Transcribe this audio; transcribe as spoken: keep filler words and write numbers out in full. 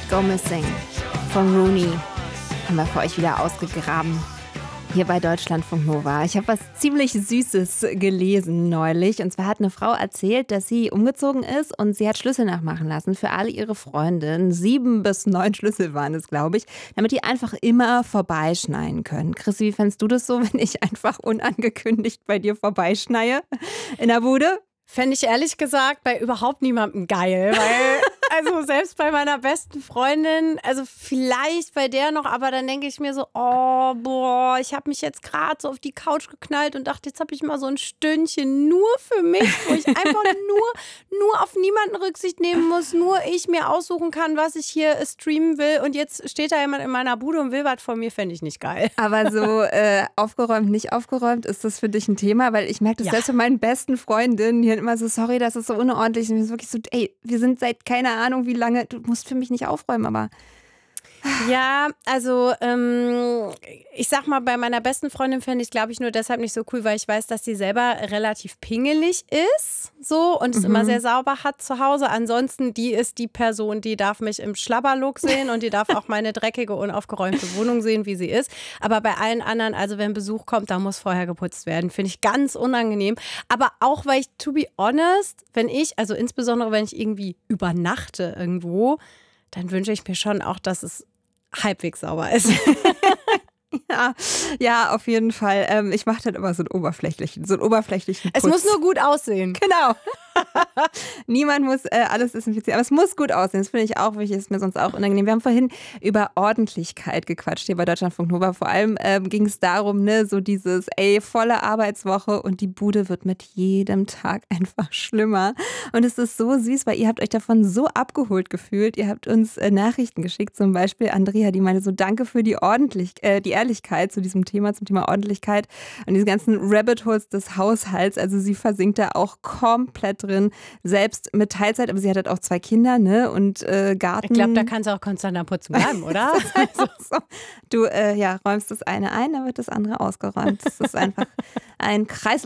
Go Missing von Rooney haben wir für euch wieder ausgegraben. Hier bei Deutschlandfunk Nova. Ich habe was ziemlich Süßes gelesen neulich. Und zwar hat eine Frau erzählt, dass sie umgezogen ist und sie hat Schlüssel nachmachen lassen für alle ihre Freundinnen. Sieben bis neun Schlüssel waren es, glaube ich, damit die einfach immer vorbeischneien können. Chris, wie fändest du das so, wenn ich einfach unangekündigt bei dir vorbeischneie in der Bude? Fände ich ehrlich gesagt bei überhaupt niemandem geil, weil, also selbst bei meiner besten Freundin, also vielleicht bei der noch, aber dann denke ich mir so, oh, boah, ich habe mich jetzt gerade so auf die Couch geknallt und dachte, jetzt habe ich mal so ein Stündchen nur für mich, wo ich einfach nur, nur auf niemanden Rücksicht nehmen muss, nur ich mir aussuchen kann, was ich hier streamen will und jetzt steht da jemand in meiner Bude und will was von mir, fände ich nicht geil. Aber so äh, aufgeräumt, nicht aufgeräumt, ist das für dich ein Thema? Weil ich merke das ja. selbst von meinen besten Freundinnen, die immer so, sorry, das ist so unordentlich. Und ich bin wirklich so, ey, wir sind seit keine Ahnung wie lange, du musst für mich nicht aufräumen, aber... Ja, also ähm, ich sag mal, bei meiner besten Freundin fände ich es, glaube ich, nur deshalb nicht so cool, weil ich weiß, dass sie selber relativ pingelig ist so und es mhm. immer sehr sauber hat zu Hause. Ansonsten, die ist die Person, die darf mich im Schlabberlook sehen und die darf auch meine dreckige, unaufgeräumte Wohnung sehen, wie sie ist. Aber bei allen anderen, also wenn Besuch kommt, da muss vorher geputzt werden. Finde ich ganz unangenehm. Aber auch, weil ich, to be honest, wenn ich, also insbesondere wenn ich irgendwie übernachte irgendwo, dann wünsche ich mir schon auch, dass es halbwegs sauber ist. Ja, ja, auf jeden Fall. Ähm, ich mache dann immer so einen oberflächlichen, so einen oberflächlichen Putz. Es muss nur gut aussehen. Genau. Niemand muss äh, alles desinfizieren, aber es muss gut aussehen. Das finde ich auch wichtig, ist mir sonst auch unangenehm. Wir haben vorhin über Ordentlichkeit gequatscht hier bei Deutschlandfunk Nova. Vor allem ähm, ging es darum, ne, so dieses, ey, volle Arbeitswoche und die Bude wird mit jedem Tag einfach schlimmer. Und es ist so süß, weil ihr habt euch davon so abgeholt gefühlt. Ihr habt uns äh, Nachrichten geschickt, zum Beispiel Andrea, die meinte so, danke für die Ordentlich äh, die Ehrlichkeit zu diesem Thema, zum Thema Ordentlichkeit und diese ganzen Rabbit Holes des Haushalts. Also sie versinkt da auch komplett drin, selbst mit Teilzeit, aber sie hat halt auch zwei Kinder, ne, und äh, Garten. Ich glaube, da kannst du auch konstant am Putzen bleiben, oder? Also so. Du äh, ja, räumst das eine ein, dann wird das andere ausgeräumt. Das ist einfach ein Kreislauf.